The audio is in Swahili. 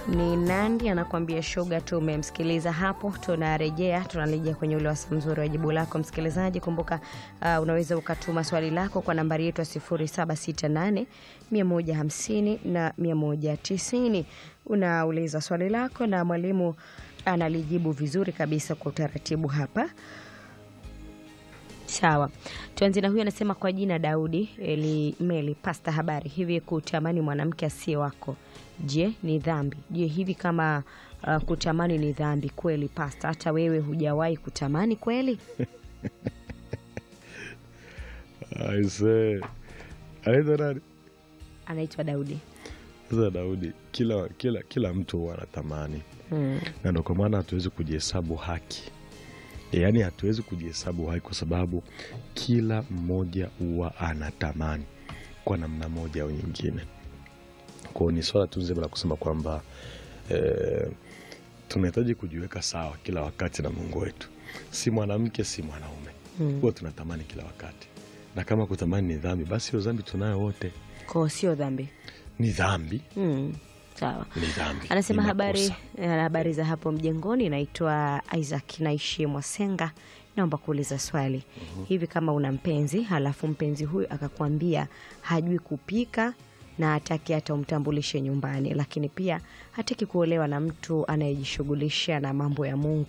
Ni Nandi anakuambia shoga tu. Umemsikiliza hapo. Tunarejea kwenye ule wasaa mzuri wa jibu lako msikilizaji. Kumbuka unaweza ukatuma swali lako kwa nambari yetu ya 0768 150 na 190. Unauliza swali lako na mwalimu analijibu vizuri kabisa kwa utaratibu hapa. Sawa. Tuanze na huyu anasema kwa jina Daudi Meli pasta habari. Hivi kutamani mwanamke asiye wako, je, ni dhambi? Je, hivi kama kutamani ni dhambi kweli pasta? Hata wewe hujawahi kutamani kweli? Anaitwa Daudi. Sasa Daudi, kila mtu anatamani. Na ndio kwa maana hatuwezi kujihesabu haki. Yaani hatuwezi kujihesabu haki kwa sababu kila mmoja huwa anatamani kwa namna moja au nyingine. Kwa ni swala tu nzima la kusema kwamba tunahitaji kujiweka sawa kila wakati na Mungu wetu. Si mwanamke si mwanaume. Huwa tunatamani kila wakati. Na kama kutamani ni dhambi, basi hiyo dhambi tunayo wote. Kwa sio dhambi. Ni dhambi. Sawa. Ni dhambi. Anasema habari za hapo mjengoni, naitwa Isaac naishi Mwasenga. Naomba kuuliza swali. Hivi kama una mpenzi, halafu mpenzi huyu akakwambia hajui kupika na hataki hata umtambulishe nyumbani, lakini pia hataki kuolewa na mtu anayejishughulisha na mambo ya Mungu,